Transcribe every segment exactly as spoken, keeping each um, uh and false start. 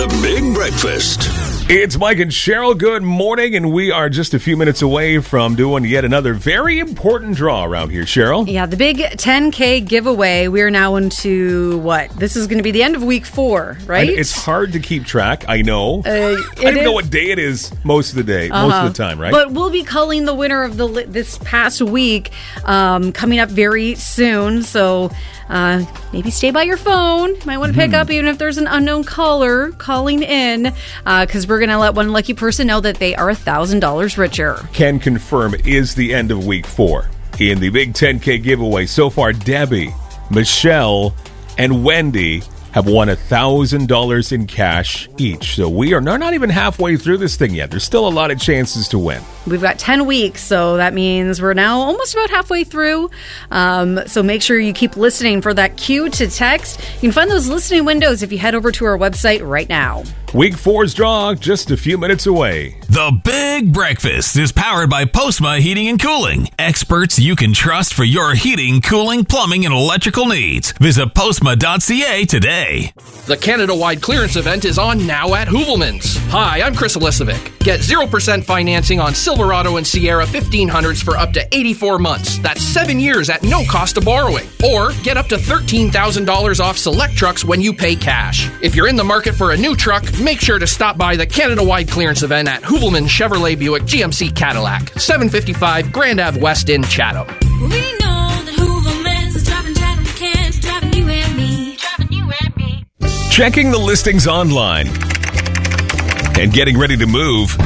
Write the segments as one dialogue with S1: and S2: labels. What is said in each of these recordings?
S1: The Big Breakfast.
S2: It's Mike and Cheryl. Good morning, and we are just a few minutes away from doing yet another very important draw around here, Cheryl.
S3: Yeah, the big ten K giveaway. We are now into what? This is going to be the end of week four, right?
S2: And it's hard to keep track, I know.
S3: Uh,
S2: I don't even know what day it is most of the day, uh-huh. most of the time, right?
S3: But we'll be culling the winner of the this past week um, coming up very soon, so uh, maybe stay by your phone. Might want to pick mm. up even if there's an unknown caller calling in, because uh, we're going to let one lucky person know that they are one thousand dollars richer.
S2: Can confirm is the end of week four. In the big ten K giveaway so far, Debbie, Michelle, and Wendy have won one thousand dollars in cash each. So we are not even halfway through this thing yet. There's still a lot of chances to win.
S3: We've got ten weeks, so that means we're now almost about halfway through. Um, so make sure you keep listening for that cue to text. You can find those listening windows if you head over to our website right now.
S2: Week four's draw just a few minutes away.
S4: The Big Breakfast is powered by Postma Heating and Cooling. Experts you can trust for your heating, cooling, plumbing, and electrical needs. Visit postma dot c a today.
S5: The Canada-wide clearance event is on now at Hoovelmans. Hi, I'm Chris Elisovic. Get zero percent financing on Silverado and Sierra fifteen hundreds for up to eighty-four months. That's seven years at no cost of borrowing. Or get up to thirteen thousand dollars off select trucks when you pay cash. If you're in the market for a new truck, make sure to stop by the Canada-wide clearance event at Hoovelman Chevrolet Buick G M C Cadillac, seven fifty-five Grand Ave West in Chatham.
S6: We know that Hoovelman's is driving Chatham, Kent, driving you and me, driving you and me.
S2: Checking the listings online and getting ready to move.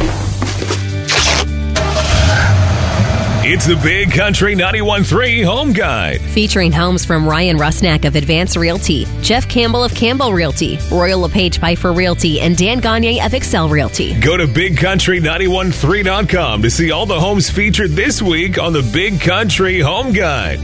S2: It's the Big Country ninety-one point three Home Guide.
S7: Featuring homes from Ryan Rusnak of Advance Realty, Jeff Campbell of Campbell Realty, Royal LePage Piper Realty, and Dan Gagne of Excel Realty.
S2: Go to big country nine one three dot com to see all the homes featured this week on the Big Country Home Guide.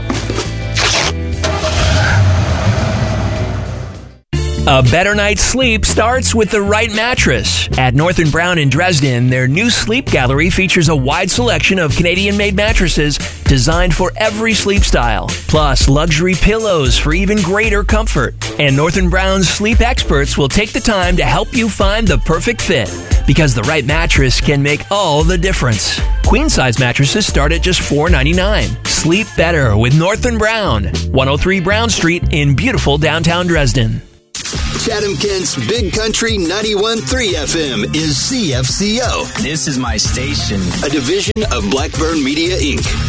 S8: A better night's sleep starts with the right mattress. At North and Brown in Dresden, their new sleep gallery features a wide selection of Canadian-made mattresses designed for every sleep style, plus luxury pillows for even greater comfort. And North and Brown's sleep experts will take the time to help you find the perfect fit, because the right mattress can make all the difference. Queen-size mattresses start at just four dollars and ninety-nine cents. Sleep better with North and Brown, one oh three Brown Street in beautiful downtown Dresden.
S1: Chatham-Kent's Big Country ninety-one point three F M is C F C O.
S9: This is my station.
S1: A division of Blackburn Media, Incorporated.